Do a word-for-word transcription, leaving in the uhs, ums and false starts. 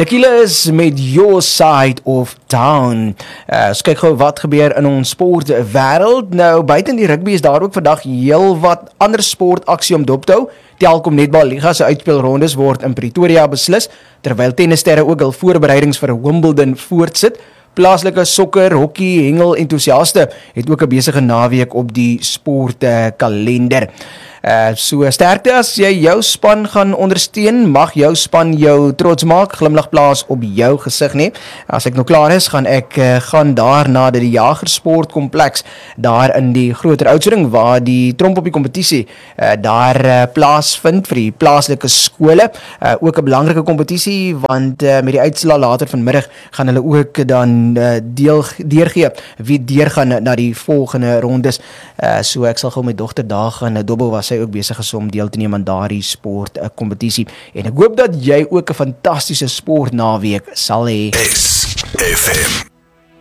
Nikhile is met Your Side of Town. Uh, ons kyk gou wat gebeur in ons sportwêreld. Nou, buiten die rugby is daar ook vandag heel wat ander sportaksie om dop te hou. Telkom Netbal Liga se uitspelrondes word in Pretoria beslis, terwyl tennissterre ook hul voorbereidings vir Wimbledon voortsit. Plaaslike sokker, hockey, hengel entoesiaste het ook 'n besige naweek op die sportkalender. Uh, so sterkte as jy jou span gaan ondersteun, mag jou span jou trots maak, glimlag plaas op jou gesig nie. As ek nou klaar is, gaan ek uh, gaan daar na die Jagersportkompleks daar in die groter Oudtshoorn waar die tromp op die kompetisie uh, daar uh, plaasvind vir die plaaslike skole. Uh, ook 'n belangrike kompetisie want uh, met die uitslaa later vanmiddag gaan hulle ook dan uh, deel deurgee wie deurgaan na die volgende rondes. Uh, so ek sal gou my dogter daar gaan dobbel was sy ook besig is om deel te neem aan daardie sport uh, kompetisie. En ek hoop dat jy ook 'n fantastiese sport naweek sal hê. S F M